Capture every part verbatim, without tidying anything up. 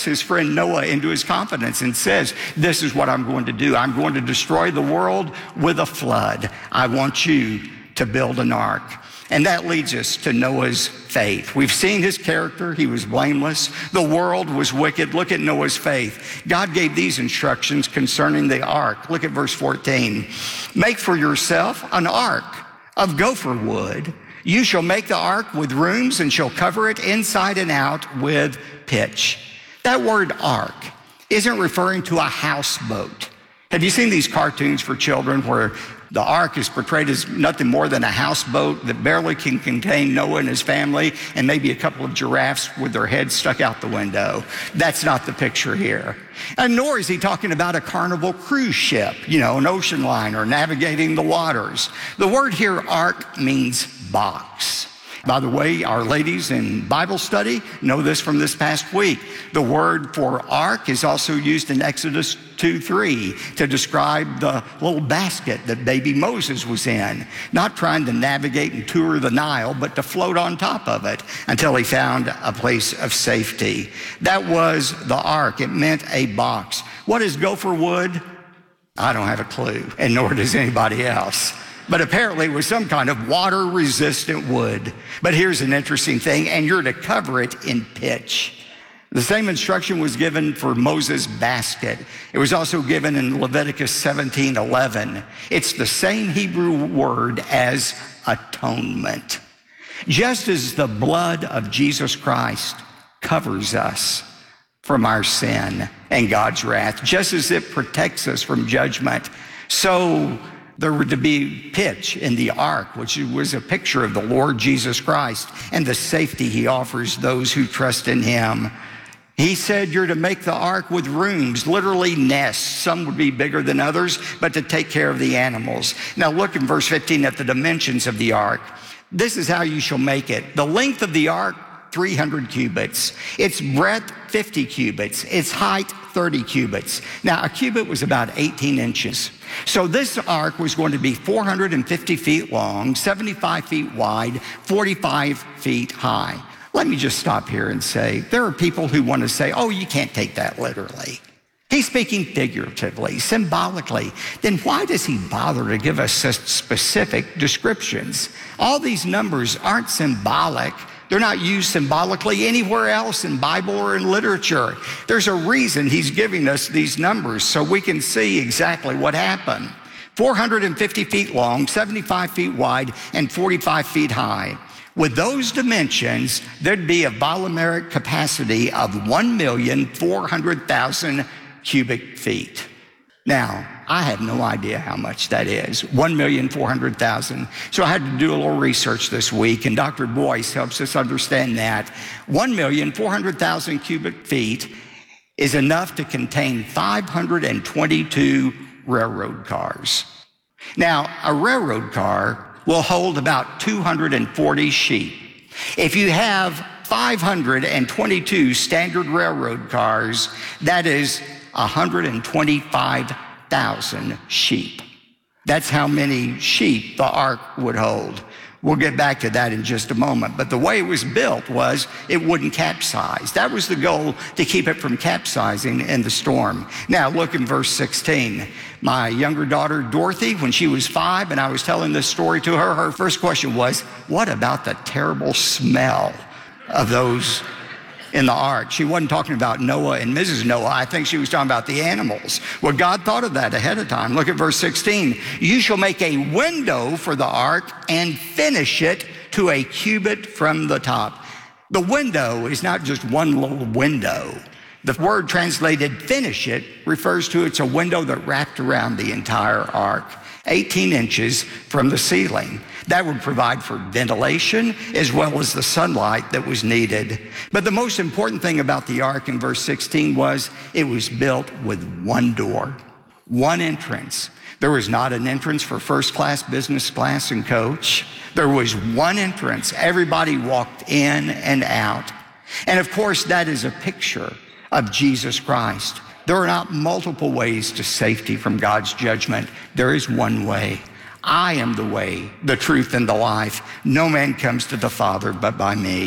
his friend Noah into his confidence and says, this is what I'm going to do. I'm going to destroy the world with a flood. I want you to build an ark. And that leads us to Noah's faith. We've seen his character. He was blameless. The world was wicked. Look at Noah's faith. God gave these instructions concerning the ark. Look at verse fourteen. Make for yourself an ark of gopher wood. You shall make the ark with rooms and shall cover it inside and out with pitch. That word ark isn't referring to a houseboat. Have you seen these cartoons for children where the ark is portrayed as nothing more than a houseboat that barely can contain Noah and his family and maybe a couple of giraffes with their heads stuck out the window? That's not the picture here. And nor is he talking about a Carnival cruise ship, you know, an ocean liner navigating the waters. The word here, ark, means box. By the way, our ladies in Bible study know this from this past week. The word for ark is also used in Exodus two three to describe the little basket that baby Moses was in, not trying to navigate and tour the Nile, but to float on top of it until he found a place of safety. That was the ark. It meant a box. What is gopher wood? I don't have a clue, and nor does anybody else. But apparently it was some kind of water-resistant wood. But here's an interesting thing, and you're to cover it in pitch. The same instruction was given for Moses' basket. It was also given in Leviticus seventeen eleven. It's the same Hebrew word as atonement. Just as the blood of Jesus Christ covers us from our sin and God's wrath, just as it protects us from judgment, so there were to be pitch in the ark, which was a picture of the Lord Jesus Christ and the safety he offers those who trust in him. He said you're to make the ark with rooms, literally nests. Some would be bigger than others, but to take care of the animals. Now look in verse fifteen at the dimensions of the ark. This is how you shall make it. The length of the ark, three hundred cubits. Its breadth, fifty cubits. Its height, thirty cubits. Now, a cubit was about eighteen inches. So this ark was going to be four hundred fifty feet long, seventy-five feet wide, forty-five feet high. Let me just stop here and say, there are people who want to say, oh, you can't take that literally. He's speaking figuratively, symbolically. Then why does he bother to give us such specific descriptions? All these numbers aren't symbolic. They're not used symbolically anywhere else in Bible or in literature. There's a reason he's giving us these numbers so we can see exactly what happened. four hundred fifty feet long, seventy-five feet wide, and forty-five feet high. With those dimensions, there'd be a volumeric capacity of one million four hundred thousand cubic feet. Now, I have no idea how much that is, one million four hundred thousand. So I had to do a little research this week, and Doctor Boyce helps us understand that. one million four hundred thousand cubic feet is enough to contain five hundred twenty-two railroad cars. Now, a railroad car will hold about two hundred forty sheep. If you have five hundred twenty-two standard railroad cars, that is one hundred twenty-five thousand sheep. That's how many sheep the ark would hold. We'll get back to that in just a moment. But the way it was built was it wouldn't capsize. That was the goal, to keep it from capsizing in the storm. Now look in verse sixteen. My younger daughter, Dorothy, when she was five and I was telling this story to her, her first question was, what about the terrible smell of those in the ark? She wasn't talking about Noah and Missus Noah. I think she was talking about the animals. Well, God thought of that ahead of time. Look at verse sixteen. You shall make a window for the ark and finish it to a cubit from the top. The window is not just one little window. The word translated finish it refers to it's a window that wrapped around the entire ark, eighteen inches from the ceiling. That would provide for ventilation as well as the sunlight that was needed. But the most important thing about the ark in verse sixteen was it was built with one door, one entrance. There was not an entrance for first class, business class, and coach. There was one entrance. Everybody walked in and out. And of course, that is a picture of Jesus Christ. There are not multiple ways to safety from God's judgment. There is one way. I am the way, the truth, and the life. No man comes to the Father but by me.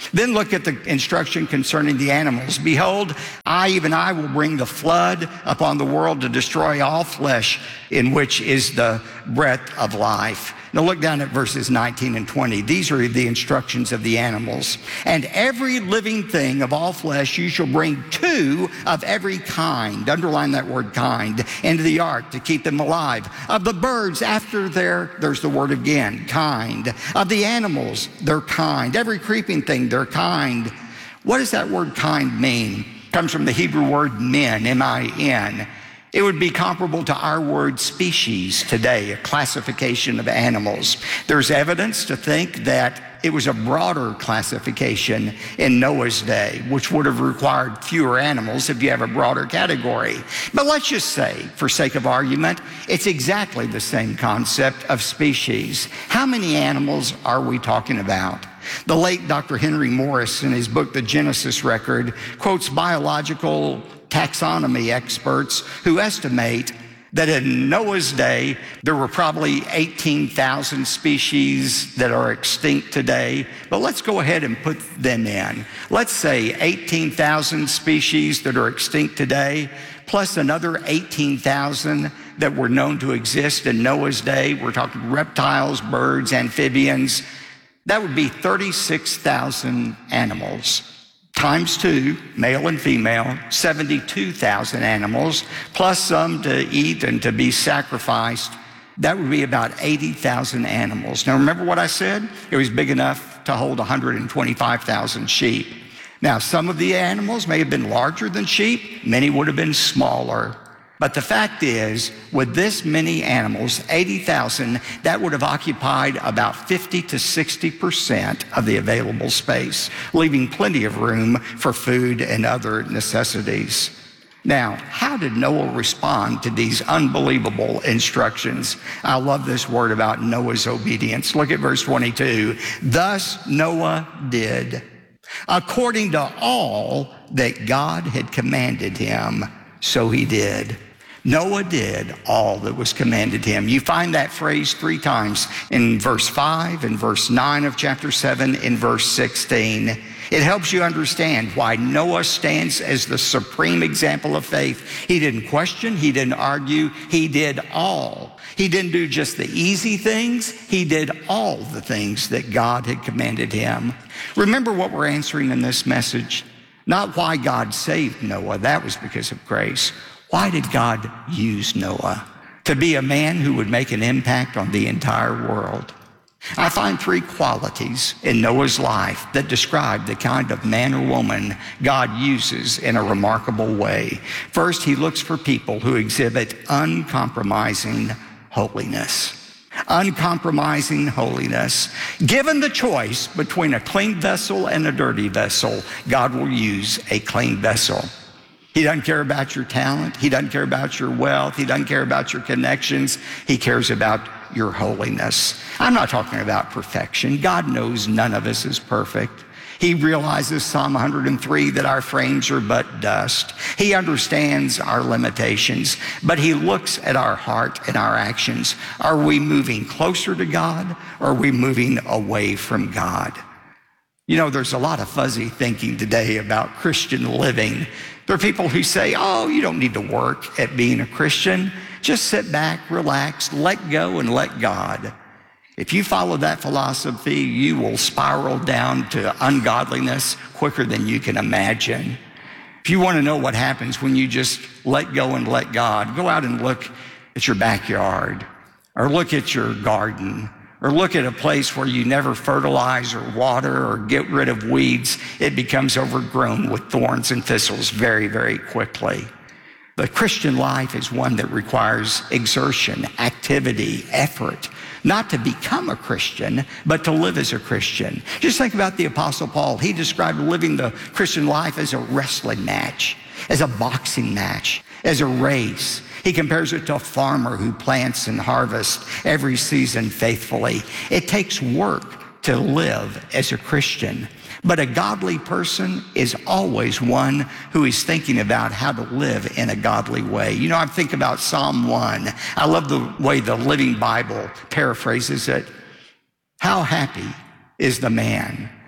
Then look at the instruction concerning the animals. Behold, I, even I, will bring the flood upon the world to destroy all flesh, in which is the breath of life. Now look down at verses nineteen and twenty. These are the instructions of the animals. And every living thing of all flesh you shall bring two of every kind, underline that word kind, into the ark to keep them alive. Of the birds after their, there's the word again, kind. Of the animals, they're kind. Every creeping thing, they're kind. What does that word kind mean? It comes from the Hebrew word min, M I N. It would be comparable to our word species today, a classification of animals. There's evidence to think that it was a broader classification in Noah's day, which would have required fewer animals if you have a broader category. But let's just say, for sake of argument, it's exactly the same concept of species. How many animals are we talking about? The late Doctor Henry Morris, in his book, The Genesis Record, quotes biological taxonomy experts who estimate that in Noah's day, there were probably eighteen thousand species that are extinct today. But let's go ahead and put them in. Let's say eighteen thousand species that are extinct today, plus another eighteen thousand that were known to exist in Noah's day. We're talking reptiles, birds, amphibians. That would be thirty-six thousand animals. Times two, male and female, seventy-two thousand animals, plus some to eat and to be sacrificed. That would be about eighty thousand animals. Now remember what I said? It was big enough to hold one hundred twenty-five thousand sheep. Now some of the animals may have been larger than sheep, many would have been smaller. But the fact is, with this many animals, eighty thousand, that would have occupied about fifty to sixty percent of the available space, leaving plenty of room for food and other necessities. Now, how did Noah respond to these unbelievable instructions? I love this word about Noah's obedience. Look at verse twenty-two. Thus Noah did, according to all that God had commanded him, so he did. Noah did all that was commanded him. You find that phrase three times in verse five, in verse nine of chapter seven, in verse sixteen. It helps you understand why Noah stands as the supreme example of faith. He didn't question, he didn't argue, he did all. He didn't do just the easy things, he did all the things that God had commanded him. Remember what we're answering in this message? Not why God saved Noah, that was because of grace. Why did God use Noah? To be a man who would make an impact on the entire world. I find three qualities in Noah's life that describe the kind of man or woman God uses in a remarkable way. First, he looks for people who exhibit uncompromising holiness. Uncompromising holiness. Given the choice between a clean vessel and a dirty vessel, God will use a clean vessel. He doesn't care about your talent. He doesn't care about your wealth. He doesn't care about your connections. He cares about your holiness. I'm not talking about perfection. God knows none of us is perfect. He realizes, Psalm one hundred three, that our frames are but dust. He understands our limitations, but he looks at our heart and our actions. Are we moving closer to God, or are we moving away from God? You know, there's a lot of fuzzy thinking today about Christian living. There are people who say, oh, you don't need to work at being a Christian. Just sit back, relax, let go, and let God. If you follow that philosophy, you will spiral down to ungodliness quicker than you can imagine. If you want to know what happens when you just let go and let God, go out and look at your backyard, or look at your garden, or look at a place where you never fertilize or water or get rid of weeds. It becomes overgrown with thorns and thistles very, very quickly. The Christian life is one that requires exertion, activity, effort, not to become a Christian, but to live as a Christian. Just think about the Apostle Paul. He described living the Christian life as a wrestling match, as a boxing match, as a race. He compares it to a farmer who plants and harvests every season faithfully. It takes work to live as a Christian. But a godly person is always one who is thinking about how to live in a godly way. You know, I think about Psalm one. I love the way the Living Bible paraphrases it. How happy is the man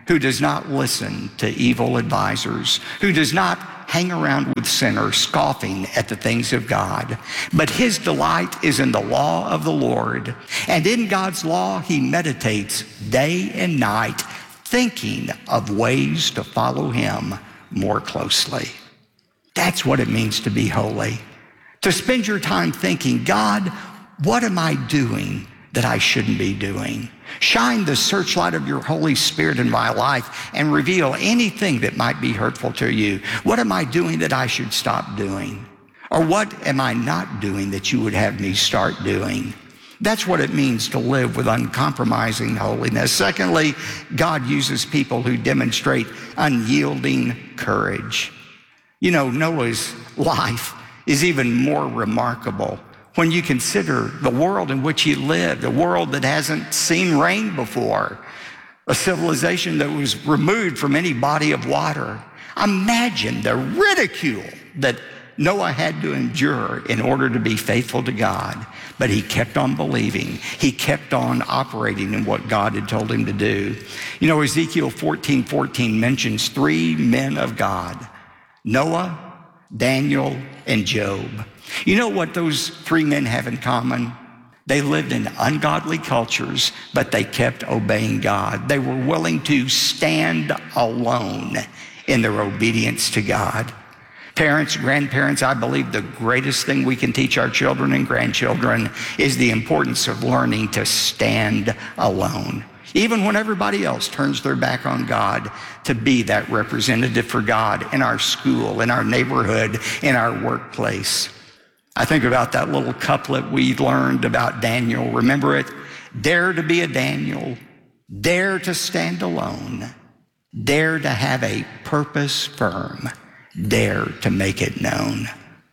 who does not listen to evil advisors, who does not hang around with sinners, scoffing at the things of God. But his delight is in the law of the Lord, and in God's law he meditates day and night, thinking of ways to follow him more closely. That's what it means to be holy. To spend your time thinking, God, what am I doing that I shouldn't be doing? Shine the searchlight of your Holy Spirit in my life and reveal anything that might be hurtful to you. What am I doing that I should stop doing? Or what am I not doing that you would have me start doing? That's what it means to live with uncompromising holiness. Secondly, God uses people who demonstrate unyielding courage. You know, Noah's life is even more remarkable when you consider the world in which he lived, a world that hasn't seen rain before, a civilization that was removed from any body of water. Imagine the ridicule that Noah had to endure in order to be faithful to God. But he kept on believing. He kept on operating in what God had told him to do. You know, Ezekiel fourteen fourteen mentions three men of God: Noah, Daniel, and Job. You know what those three men have in common? They lived in ungodly cultures, but they kept obeying God. They were willing to stand alone in their obedience to God. Parents, grandparents, I believe the greatest thing we can teach our children and grandchildren is the importance of learning to stand alone. Even when everybody else turns their back on God, to be that representative for God in our school, in our neighborhood, in our workplace. I think about that little couplet we learned about Daniel. Remember it? Dare to be a Daniel. Dare to stand alone. Dare to have a purpose firm. Dare to make it known.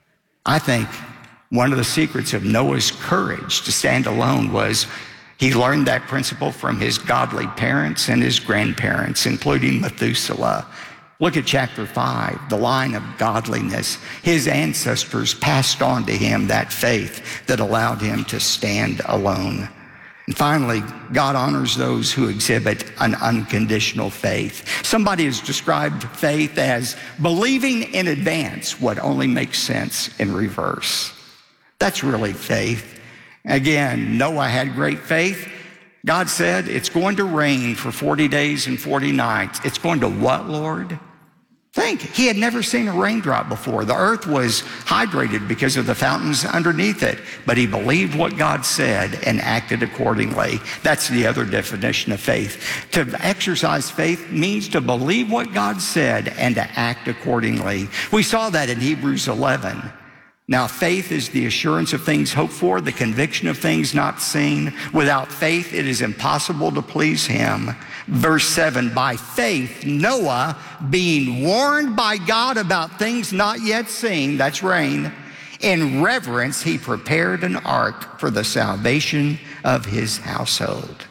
I think one of the secrets of Noah's courage to stand alone was he learned that principle from his godly parents and his grandparents, including Methuselah. Look at chapter five, the line of godliness. His ancestors passed on to him that faith that allowed him to stand alone. And finally, God honors those who exhibit an unconditional faith. Somebody has described faith as believing in advance what only makes sense in reverse. That's really faith. Again, Noah had great faith. God said, it's going to rain for forty days and forty nights. It's going to what, Lord? Think, he had never seen a raindrop before. The earth was hydrated because of the fountains underneath it, but he believed what God said and acted accordingly. That's the other definition of faith. To exercise faith means to believe what God said and to act accordingly. We saw that in Hebrews eleven. Now, faith is the assurance of things hoped for, the conviction of things not seen. Without faith, it is impossible to please him. Verse seven, by faith, Noah, being warned by God about things not yet seen, that's rain, in reverence, he prepared an ark for the salvation of his household.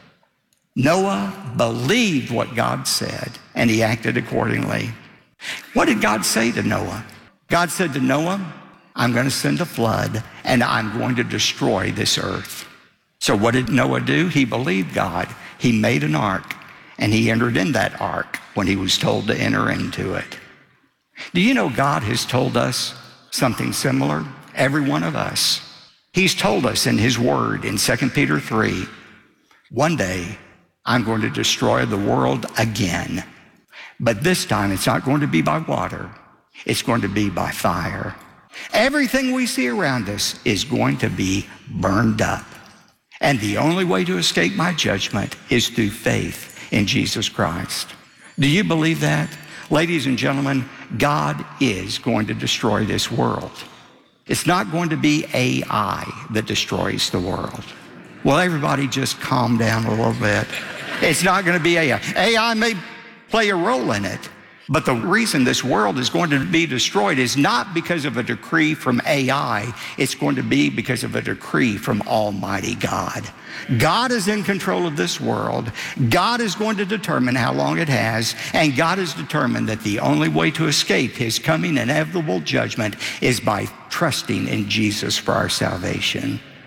Noah believed what God said, and he acted accordingly. What did God say to Noah? God said to Noah, I'm going to send a flood, and I'm going to destroy this earth. So what did Noah do? He believed God. He made an ark, and he entered in that ark when he was told to enter into it. Do you know God has told us something similar? Every one of us. He's told us in his word in Second Peter three, one day I'm going to destroy the world again. But this time it's not going to be by water. It's going to be by fire. Everything we see around us is going to be burned up. And the only way to escape my judgment is through faith in Jesus Christ. Do you believe that? Ladies and gentlemen, God is going to destroy this world. It's not going to be A I that destroys the world. Well, everybody just calm down a little bit. It's not going to be A I. A I may play a role in it. But the reason this world is going to be destroyed is not because of a decree from A I. It's going to be because of a decree from Almighty God. God is in control of this world. God is going to determine how long it has. And God has determined that the only way to escape his coming inevitable judgment is by trusting in Jesus for our salvation.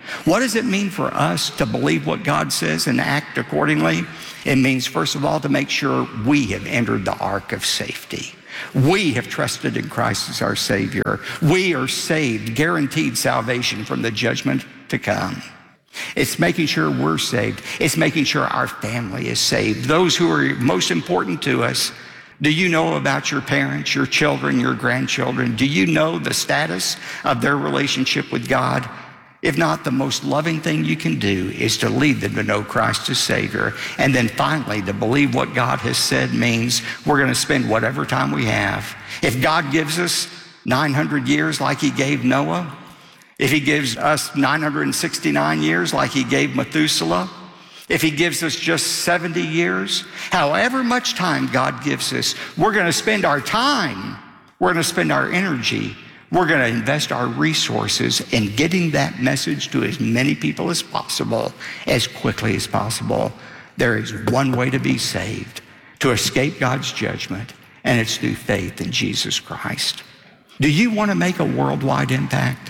What does it mean for us to believe what God says and act accordingly? It means, first of all, to make sure we have entered the ark of safety. We have trusted in Christ as our Savior. We are saved, guaranteed salvation from the judgment to come. It's making sure we're saved. It's making sure our family is saved. Those who are most important to us. Do you know about your parents, your children, your grandchildren? Do you know the status of their relationship with God? If not, the most loving thing you can do is to lead them to know Christ as Savior. And then finally, to believe what God has said means we're going to spend whatever time we have. If God gives us nine hundred years like he gave Noah, if he gives us nine hundred sixty-nine years like he gave Methuselah, if he gives us just seventy years, however much time God gives us, we're going to spend our time, we're going to spend our energy, we're going to invest our resources in getting that message to as many people as possible, as quickly as possible. There is one way to be saved, to escape God's judgment, and it's through faith in Jesus Christ. Do you want to make a worldwide impact?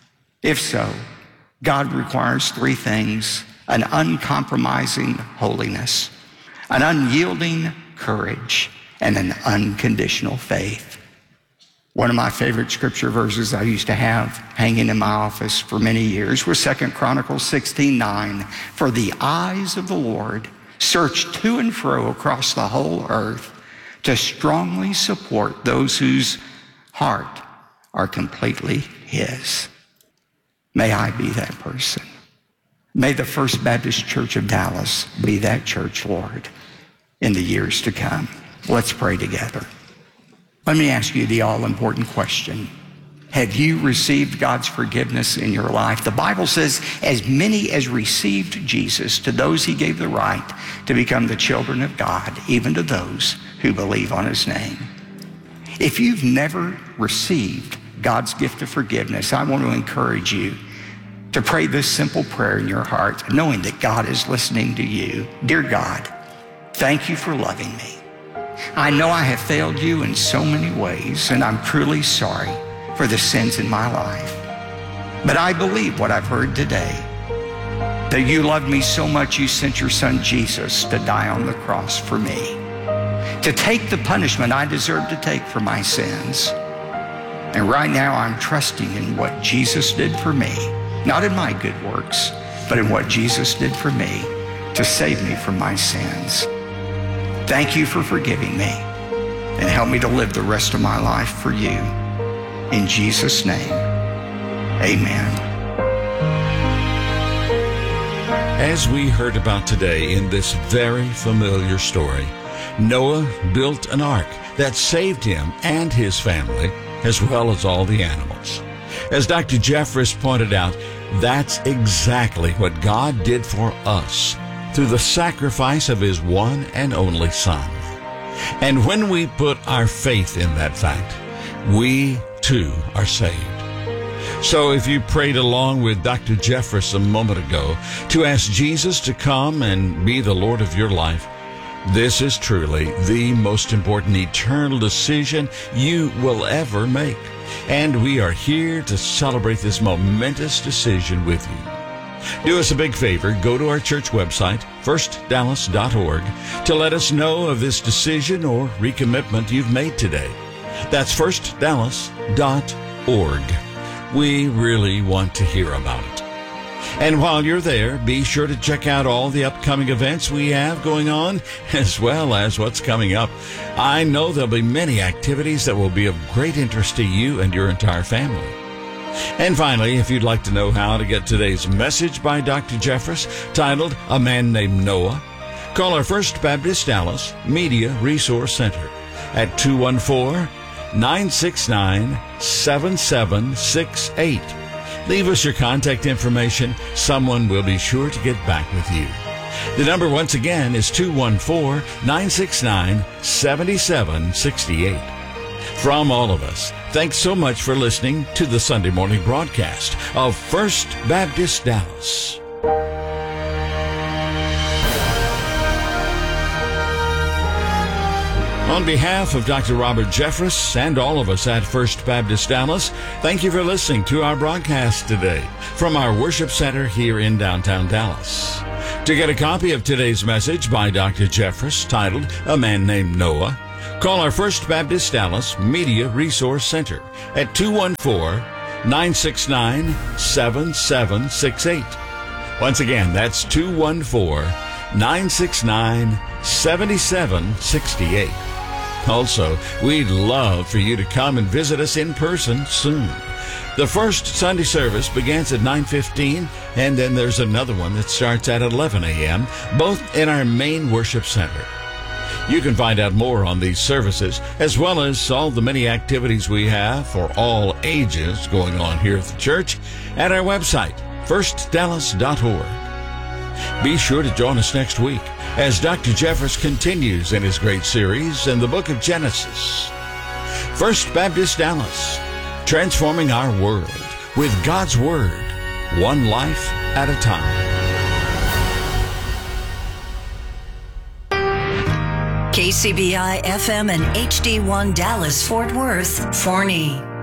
If so, God requires three things: an uncompromising holiness, an unyielding courage, and an unconditional faith. One of my favorite scripture verses I used to have hanging in my office for many years was Second Chronicles sixteen nine. For the eyes of the Lord search to and fro across the whole earth to strongly support those whose heart are completely his. May I be that person. May the First Baptist Church of Dallas be that church, Lord, in the years to come. Let's pray together. Let me ask you the all-important question. Have you received God's forgiveness in your life? The Bible says, as many as received Jesus, to those he gave the right to become the children of God, even to those who believe on his name. If you've never received God's gift of forgiveness, I want to encourage you to pray this simple prayer in your heart, knowing that God is listening to you. Dear God, thank you for loving me. I know I have failed you in so many ways, and I'm truly sorry for the sins in my life. But I believe what I've heard today, that you loved me so much you sent your son Jesus to die on the cross for me, to take the punishment I deserve to take for my sins. And right now I'm trusting in what Jesus did for me, not in my good works, but in what Jesus did for me to save me from my sins. Thank you for forgiving me, and help me to live the rest of my life for you. In Jesus' name, amen. As we heard about today in this very familiar story, Noah built an ark that saved him and his family, as well as all the animals. As Doctor Jeffress pointed out, that's exactly what God did for us through the sacrifice of his one and only Son. And when we put our faith in that fact, we too are saved. So if you prayed along with Doctor Jeffress a moment ago to ask Jesus to come and be the Lord of your life, this is truly the most important eternal decision you will ever make. And we are here to celebrate this momentous decision with you. Do us a big favor, go to our church website, first dallas dot org, to let us know of this decision or recommitment you've made today. That's first dallas dot org. We really want to hear about it. And while you're there, be sure to check out all the upcoming events we have going on, as well as what's coming up. I know there'll be many activities that will be of great interest to you and your entire family. And finally, if you'd like to know how to get today's message by Doctor Jeffress, titled A Man Named Noah, call our First Baptist Dallas Media Resource Center at two one four, nine six nine, seven seven six eight. Leave us your contact information. Someone will be sure to get back with you. The number once again is two one four, nine six nine, seven seven six eight. From all of us, thanks so much for listening to the Sunday morning broadcast of First Baptist Dallas. On behalf of Doctor Robert Jeffress and all of us at First Baptist Dallas, thank you for listening to our broadcast today from our worship center here in downtown Dallas. To get a copy of today's message by Doctor Jeffress titled A Man Named Noah, call our First Baptist Dallas Media Resource Center at two one four, nine six nine, seven seven six eight. Once again, that's two one four, nine six nine, seven seven six eight. Also, we'd love for you to come and visit us in person soon. The first Sunday service begins at nine fifteen, and then there's another one that starts at eleven a.m., both in our main worship center. You can find out more on these services, as well as all the many activities we have for all ages going on here at the church, at our website, first dallas dot org. Be sure to join us next week as Doctor Jeffress continues in his great series in the book of Genesis. First Baptist Dallas, transforming our world with God's Word, one life at a time. K C B I F M and H D one Dallas Fort Worth, Forney.